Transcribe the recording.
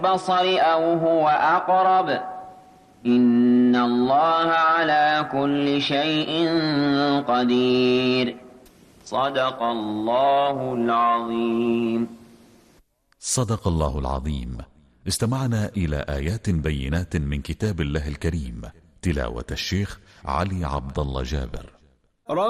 البصر أو هو أقرب إن الله على كل شيء قدير. صدق الله العظيم. صدق الله العظيم. استمعنا إلى آيات بينات من كتاب الله الكريم، تلاوة الشيخ علي عبد الله جابر.